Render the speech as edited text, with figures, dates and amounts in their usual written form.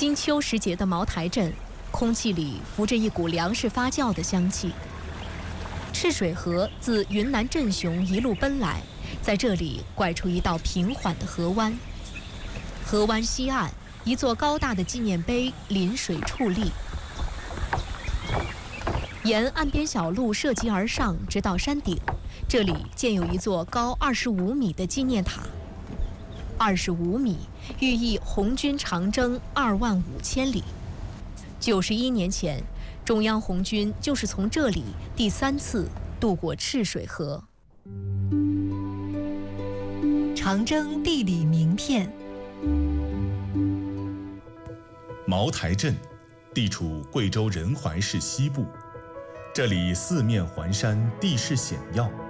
金秋时节的茅台镇，空气里浮着一股粮食发酵的香气。赤水河自云南镇雄一路奔来，在这里拐出一道平缓的河湾。河湾西岸，一座高大的纪念碑临水矗立。沿岸边小路涉级而上，直到山顶，这里建有一座高25米的纪念塔。25米，寓意红军长征25000里。91年前，中央红军就是从这里第3次渡过赤水河。 长征地理名片。 茅台镇地处贵州仁怀市西部，这里四面环山，地势险要，